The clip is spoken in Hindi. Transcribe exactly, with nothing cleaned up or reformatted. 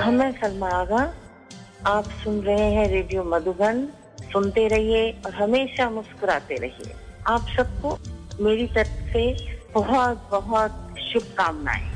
हम हैं सलमा आगा। आप सुन रहे हैं रेडियो मधुबन। सुनते रहिए और हमेशा मुस्कुराते रहिए। आप सबको मेरी तरफ से बहुत बहुत शुभकामनाएं।